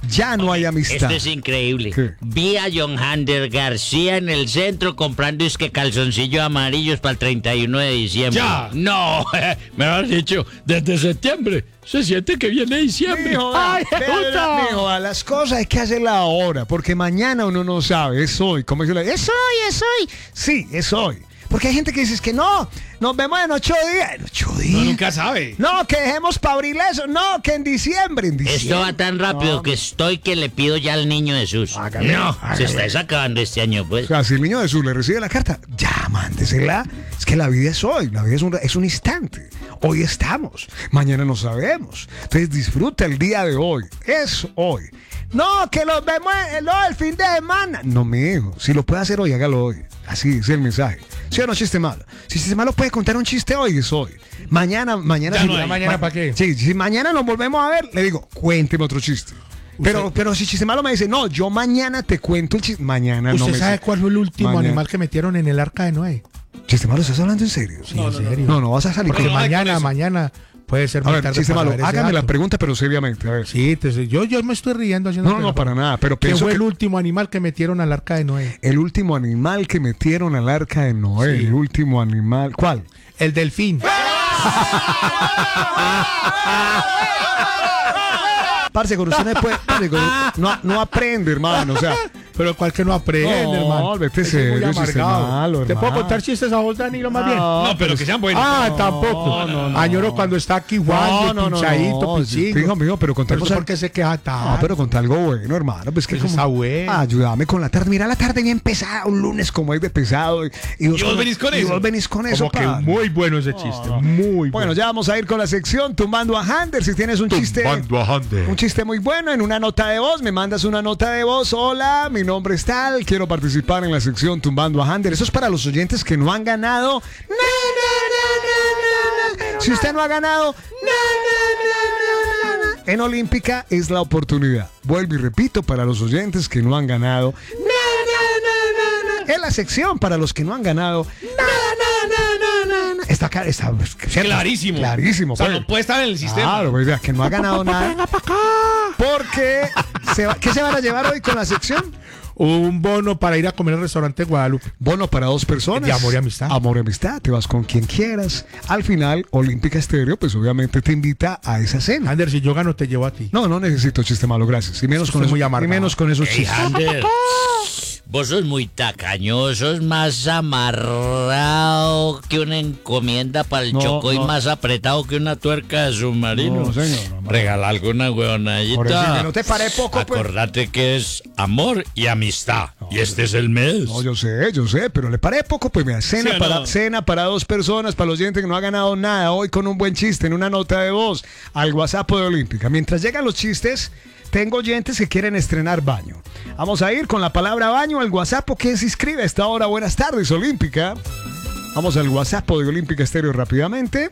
ya no hay amistad. Esto es increíble. ¿Qué? Vi a John Hander García en el centro comprando calzoncillos amarillos para el 31 de diciembre. ¡Ya! No, me lo has dicho desde septiembre. Se siente que viene diciembre. Mijo, ¡Ay, puta! mijo, las cosas hay que hacerlas ahora, porque mañana uno no sabe. Es hoy. ¿Cómo es hoy? Sí, es hoy. Porque hay gente que dice es que no, nos vemos en 8 días. ¿En 8 días? No, nunca sabe. No, que dejemos para abril eso. No, que en diciembre. Esto va tan rápido que le pido ya al niño Jesús. Hágale, No, hágale. se está acabando este año, O pues. sea, si el niño Jesús le recibe la carta, ya, mándesela. Es que la vida es hoy, la vida es un instante. Hoy estamos, mañana no sabemos. Entonces disfruta el día de hoy. Es hoy. No, que los vemos el fin de semana. No, mi hijo, si lo puede hacer hoy, hágalo hoy. Así es el mensaje. ¿Sí o no, chiste malo? Si chiste malo puede contar un chiste hoy, es hoy. Mañana. Ya no hay. ¿Mañana para qué? Sí, si mañana nos volvemos a ver, le digo, cuénteme otro chiste. Pero si chiste malo me dice, no, yo mañana te cuento el chiste. Mañana no me ¿Usted sabe cuál fue el último Mañana. animal que metieron en el arca de Noé? Chiste malo, ¿estás hablando en serio? Sí, en serio. No, vas a salir Porque con... mañana puede ser A muy ver, tarde chiste para malo, saber ese hágame la dato. pregunta, pero seriamente, a ver. Sí, yo me estoy riendo haciendo. No, para nada, pero ¿Qué pienso fue que el último animal que metieron al arca de Noé? el último animal que metieron al arca de Noé, Sí. el último animal, ¿cuál? El delfín. Parce, con usted no puede, parce, no aprende, hermano, o sea... Pero cual que no aprende, No, hermano. vete Ese es muy serio, chiste amargado. malo, ¿Te puedo hermano. contar chistes a vos, Danilo, más bien? No, pero que sean buenos. Tampoco. no. Añoro cuando está aquí Juan, pinchadito, Fijo, mijo, pero Pero contemos ¿por qué se queja tanto? No, pero conta algo bueno, hermano. Pues que Eso está bueno. Ayúdame con la tarde. Mira la tarde bien pesada, un lunes como es de pesado. Y vos venís con eso. Y vos venís con eso, Como que pa. muy bueno ese chiste. Muy Bueno, ya vamos a ir con la sección Tumbando a Hander. Si tienes un chiste. Tumbando a Hander. Un chiste muy bueno en una nota de voz. Me mandas una nota de voz. Hola, mi nombre es tal. Quiero participar en la sección Tumbando a Hander. Eso es para los oyentes que no han ganado. Si usted no ha ganado, en Olímpica es la oportunidad. Vuelvo y repito para los oyentes que no han ganado. Es la sección para los que no han ganado. Está Clarísimo. Clarísimo. O sea, pues. no puede estar en el sistema. Claro, pues, vea, que no ha ganado nada. Porque, ¿qué se van a llevar hoy con la sección? Un bono para ir a comer al restaurante Guadalupe. Bono para 2 personas. De amor y amistad. Amor y amistad. Te vas con quien quieras. Al final, Olímpica Estéreo, pues obviamente te invita a esa cena. Ander, si yo gano, te llevo a ti. No necesito chiste malo, gracias. Y menos con Usted eso. muy amargado. Y menos con esos Ey, chistes. Hander, vos sos muy tacaño, sos más amarrado que una encomienda para el No, Chocó y no. más apretado que una tuerca de submarino. No, señor, no, Regala alguna Por eso, huevonadita. que no te paré poco, pues. Acordate que es amor y amistad. Y este es el mes. No, yo sé, pero le paré poco, pues mira, ¿Sí o no? cena para 2 personas, para los oyentes que no ha ganado nada, hoy con un buen chiste, en una nota de voz, al WhatsApp de Olímpica. Mientras llegan los chistes, tengo oyentes que quieren estrenar baño. Vamos a ir con la palabra baño al WhatsApp que se inscribe a esta hora. Buenas tardes, Olímpica. Vamos al WhatsApp de Olímpica Estéreo rápidamente.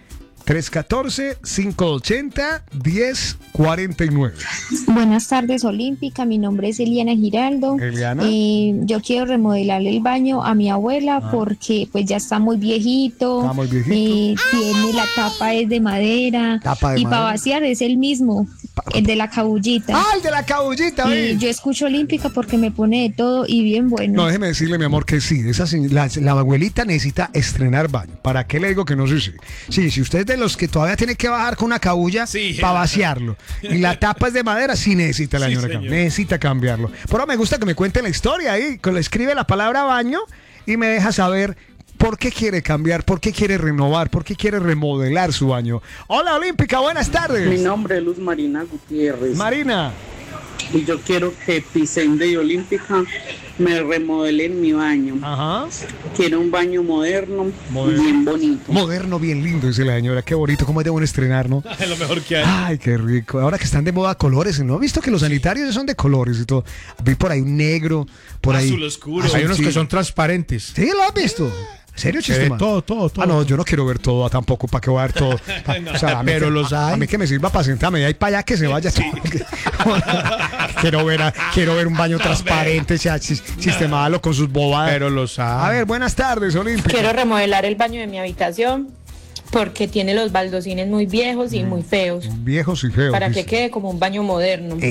314-580-1049. Buenas tardes, Olímpica. Mi nombre es Eliana Giraldo. Eliana. Yo quiero remodelarle el baño a mi abuela porque pues ya está muy viejito. Está muy viejito. Tiene la tapa es de madera. Tapa de y para madera. vaciar es el mismo, el de la cabullita. ¡Ah, el de la cabullita! Y ¿ves? yo escucho Olímpica porque me pone de todo y bien bueno. No, déjeme decirle, mi amor, que sí. La abuelita necesita estrenar baño. ¿Para qué le digo que no? Sí. Sí, si usted es de los que todavía tiene que bajar con una cabulla Sí. para vaciarlo y la tapa es de madera, sí necesita la Sí, señora señor. necesita cambiarlo. Pero me gusta que me cuente la historia ahí, que le escribe la palabra baño y me deja saber por qué quiere cambiar, por qué quiere renovar, por qué quiere remodelar su baño. Hola, Olímpica, buenas Mi tardes. nombre es Luz Marina Gutiérrez Marina. y yo quiero que Pisende y Olímpica me remodelen mi baño. Ajá. Quiero un baño moderno, bien bonito. Moderno, bien lindo, dice la señora. Qué bonito, cómo es de bueno estrenar, ¿no? Es lo mejor que hay. Ay, qué rico. Ahora que están de moda colores, ¿no? ¿Has visto que los sanitarios ya son de colores y todo? Vi por ahí un negro, por ahí. Azul oscuro. Azul, Hay unos sí. que son transparentes. Sí, ¿lo has visto? ¿En serio, Se chiste ve man? todo. Ah, no, yo no quiero ver todo tampoco, ¿para qué voy a ver todo? O sea, a mí Pero que- los hay. A mí que me sirva para sentarme de ahí para allá que se vaya. quiero ver un baño transparente, chiste malo con sus bobadas. Pero los hay. A ver, buenas tardes, Olímpica. Quiero remodelar el baño de mi habitación porque tiene los baldocines muy viejos y muy feos, Viejos y feos. para que dice. quede como un baño moderno.